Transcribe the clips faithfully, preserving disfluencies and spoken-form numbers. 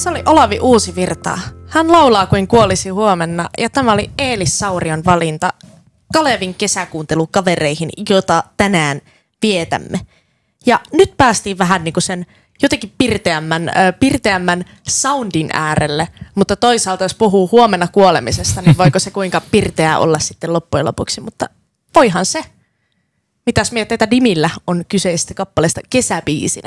Se oli Olavi Uusivirta. Hän laulaa kuin kuolisi huomenna ja tämä oli Eelis Saurion valinta Kalevin kesäkuuntelukavereihin, jota tänään vietämme. Ja nyt päästiin vähän niin kuin sen jotenkin pirteämmän, äh, pirteämmän soundin äärelle, mutta toisaalta jos puhuu huomenna kuolemisesta, niin voiko se kuinka pirteää olla sitten loppujen lopuksi, mutta voihan se. Mitäs mietteitä Dimillä on kyseisestä kappaleesta kesäbiisinä?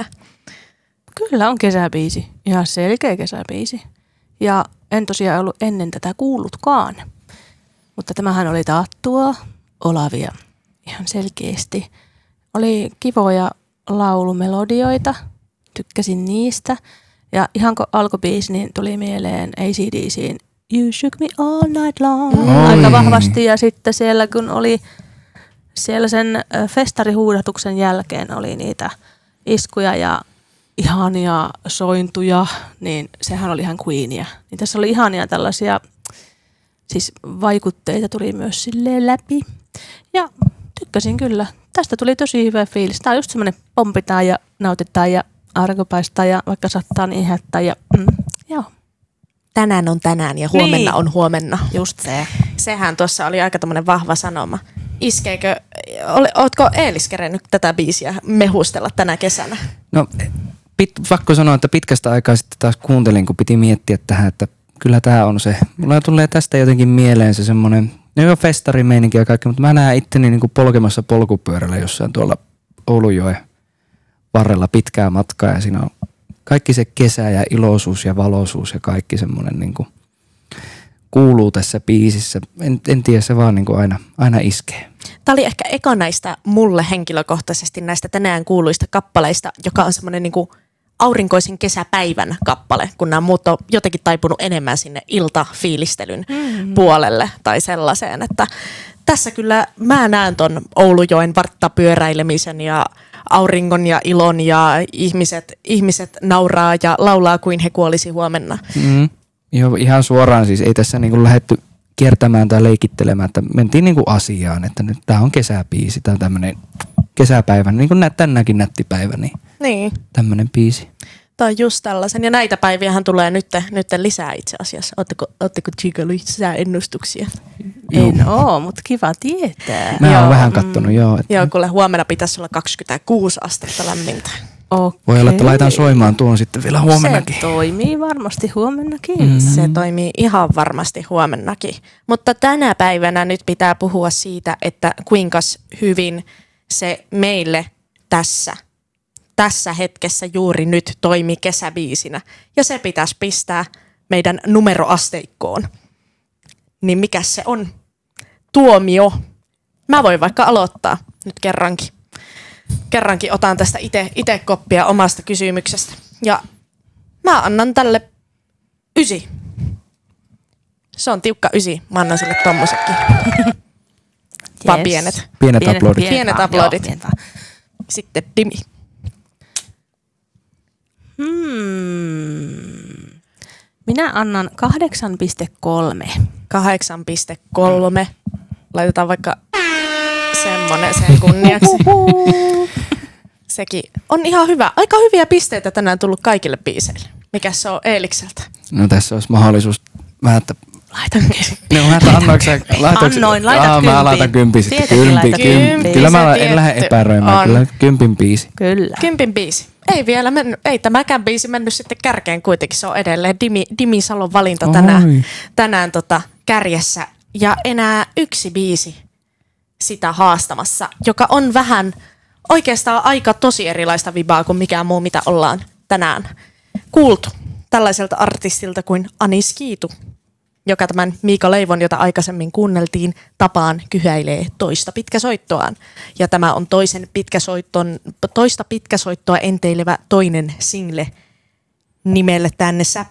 Kyllä on kesäbiisi, ihan selkeä kesäbiisi. Ja en tosiaan ollut ennen tätä kuullutkaan, mutta tämähän oli taattua Olavia ihan selkeästi. Oli kivoja laulumelodioita, tykkäsin niistä. Ja ihan kun alkoi biisi, niin tuli mieleen A C D C:n You Shook Me All Night Long Oi. aika vahvasti. Ja sitten siellä kun oli siellä sen festarihuudatuksen jälkeen oli niitä iskuja ja ihania sointuja, niin sehän oli ihan Queenia. Niin tässä oli ihania tällaisia siis vaikutteita tuli myös silleen läpi. Ja tykkäsin kyllä. Tästä tuli tosi hyvä fiilis. Tää on just semmoinen pompitaan ja nautitaan ja aurinko paistaa ja vaikka sattaa niin ihättää ja mm, joo. Tänään on tänään ja huomenna niin. on huomenna. Just se. Sehän tuossa oli aika tommonen vahva sanoma. Iskeekö, ootko Eelis kerennyt tätä biisiä mehustella tänä kesänä? No pit, pakko sanoa, että pitkästä aikaa sitten taas kuuntelin, kun piti miettiä tähän, että kyllä tää on se. Mulla tulee tästä jotenkin mieleen se semmonen, no joo festarimeininki ja kaikki, mutta mä näen itteni niin kuin polkemassa polkupyörällä jossain tuolla Oulujoen varrella pitkää matkaa ja siinä on kaikki se kesä ja iloisuus ja valoisuus ja kaikki semmoinen niin kuin kuuluu tässä biisissä. En, en tiedä, se vaan niin kuin aina, aina iskee. Tämä oli ehkä eka näistä mulle henkilökohtaisesti näistä tänään kuuluista kappaleista, joka on semmoinen niin kuin aurinkoisen kesäpäivän kappale, kun nämä muut on jotenkin taipunut enemmän sinne iltafiilistelyn mm-hmm. puolelle tai sellaiseen, että tässä kyllä mä näen ton Oulujoen varttapyöräilemisen ja auringon ja ilon ja ihmiset, ihmiset nauraa ja laulaa kuin he kuolisi huomenna. Mm. Joo, ihan suoraan siis ei tässä niinku lähdetty kiertämään tai leikittelemään, että mentiin niinku asiaan, että nyt tää on kesäbiisi, tää on tämmönen kesäpäivä, niin kuin tänäkin nättipäivä, niin, niin. tämmönen biisi. Tämä on just tällaisen. Ja näitä päiviähän tulee nyt, nyt lisää itse asiassa. Oletteko, oletteko Chico lisää ennustuksia? En oo, mutta kiva tietää. Mä oon vähän kattonut, mm. joo. Että... Joo, kuule huomenna pitäisi olla kaksikymmentäkuusi astetta lämmintä. Okay. Voi olla, että laitan soimaan tuon sitten vielä huomennakin. Se toimii varmasti huomennakin. Mm. Se toimii ihan varmasti huomennakin. Mutta tänä päivänä nyt pitää puhua siitä, että kuinka hyvin se meille tässä tässä hetkessä juuri nyt toimii kesäbiisinä. Ja se pitäisi pistää meidän numeroasteikkoon. Niin mikä se on? Tuomio. Mä voin vaikka aloittaa nyt kerrankin. Kerrankin otan tästä ite, ite koppia omasta kysymyksestä. Ja mä annan tälle ysi. Se on tiukka ysi. Mä annan sille tommosetkin. Yes. Vaan pienet. Pienet, pienet aplodit. Pienet, pienet aplodit. Joo, pienet. Sitten Dimi. Hmm. Minä annan kahdeksan pilkku kolme. kahdeksan pilkku kolme. Laitetaan vaikka semmonen sen kunniaksi. Sekin on ihan hyvä. Aika hyviä pisteitä tänään tullut kaikille biiseille. Mikäs se on Eelikseltä? No tässä olisi mahdollisuus vähän, että... Laitan kymppi. No mä annoinko Annoin, laitat kymppi. Mä laitan kymppi sitten. Kympi, kympi. Kyllä mä en lähde epäröimään. Kyllä kympin biisi. Kyllä. Kympin biisi. Ei vielä mennyt, ei tämäkään biisi mennyt sitten kärkeen kuitenkin. Se on edelleen Dimi, Dimi Salon valinta tänään, tänään tota kärjessä. Ja enää yksi biisi sitä haastamassa, joka on vähän oikeastaan aika tosi erilaista vibaa kuin mikään muu, mitä ollaan tänään kuultu. Tällaiselta artistilta kuin Anis Kiitu, joka tämän Miika Leivon, jota aikaisemmin kuunneltiin, tapaan kyhäilee toista pitkäsoittoaan. Ja tämä on toisen pitkäsoitton, toista pitkäsoittoa enteilevä toinen single nimelle tänne